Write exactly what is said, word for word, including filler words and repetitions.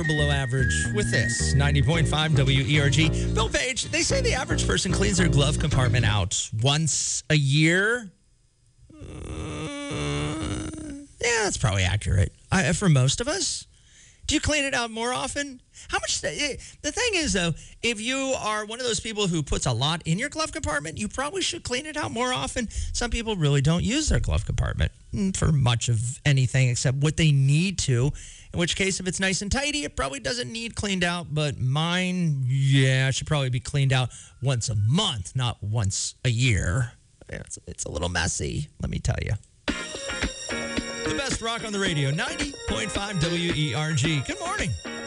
Below average with this ninety point five W E R G. Bill Page, they say the average person cleans their glove compartment out once a year. Uh, yeah, that's probably accurate. I, for most of us. Do you clean it out more often? How much? The, the thing is, though, if you are one of those people who puts a lot in your glove compartment, you probably should clean it out more often. Some people really don't use their glove compartment for much of anything except what they need to. In which case, if it's nice and tidy, it probably doesn't need cleaned out. But mine, yeah, should probably be cleaned out once a month, not once a year. It's, it's a little messy, let me tell you. The best rock on the radio, ninety point five W E R G. Good morning.